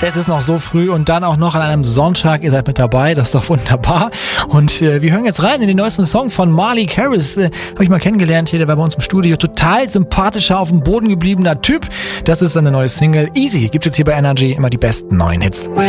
Es ist noch so früh und dann auch noch an einem Sonntag. Ihr seid mit dabei, das ist doch wunderbar. Und wir hören jetzt rein in den neuesten Song von Malik Harris. Habe ich mal kennengelernt hier, der war bei uns im Studio. Total sympathischer, auf dem Boden gebliebener Typ. Das ist seine neue Single. Easy gibt's jetzt hier bei Energy, immer die besten neuen Hits. When